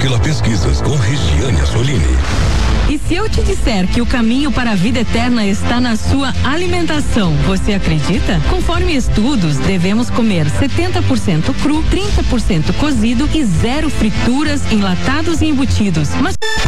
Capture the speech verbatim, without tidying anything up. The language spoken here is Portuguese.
Aquila Pesquisas com Regiane Assolini. E se eu te disser que o caminho para a vida eterna está na sua alimentação, você acredita? Conforme estudos, devemos comer setenta por cento cru, trinta por cento cozido e zero frituras, enlatados e embutidos. Mas